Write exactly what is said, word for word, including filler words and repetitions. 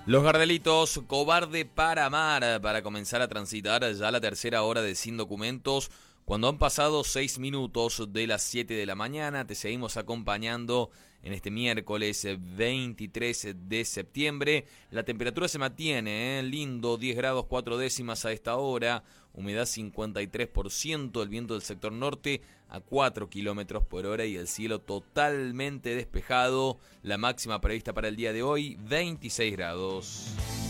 Los Gardelitos, cobarde para amar, para comenzar a transitar ya la tercera hora de Sin Documentos, cuando han pasado seis minutos de las siete de la mañana. Te seguimos acompañando en este miércoles veintitrés de septiembre. La temperatura se mantiene, ¿eh? Lindo, diez grados cuatro décimas a esta hora, humedad cincuenta y tres por ciento, el viento del sector norte a cuatro kilómetros por hora y el cielo totalmente despejado. La máxima prevista para el día de hoy, veintiséis grados.